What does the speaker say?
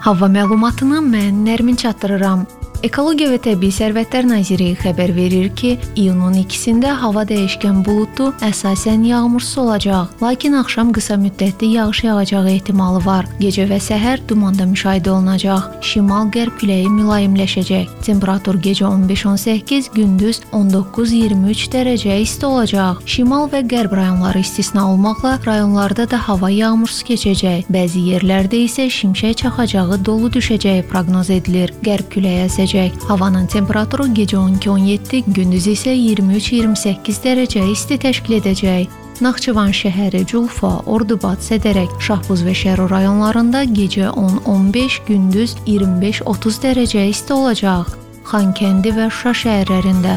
Hava məlumatını mən Nərmin çatdırıram. Ekologiya və Təbii Sərvətlər Nazirliyi xəbər verir ki, iyunun 2-sində hava dəyişkən buludlu, əsasən yağmursuz olacaq, lakin axşam qısa müddətli yağış yağacağı ehtimalı var. Gecə və səhər dumanda müşahidə olunacaq. Şimal-qərb küləyi mülayimləşəcək. Temperatur gecə 15-18, gündüz 19-23 dərəcə isti olacaq. Şimal və qərb rayonları istisna olmaqla rayonlarda da hava yağmursuz keçəcək. Bəzi yerlərdə isə şimşək çaxacağı, dolu düşəcəyi proqnoz edilir. Qərb küləyi əsəcək. Havanın temperaturu gecə 12-17, gündüz isə 23-28 dərəcə isti təşkil edəcək. Naxçıvan şəhəri, Culfa, Ordubad, Sədərək, Şahbuz və Şərur rayonlarında gecə 10-15, gündüz 25-30 dərəcə isti olacaq. Xankəndi və Şuşa şəhərlərində